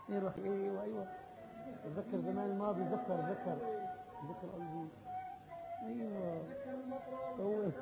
يروح ايوه ايوه. اتذكر زمان الماضي، ذكر قلبي. ايوه هو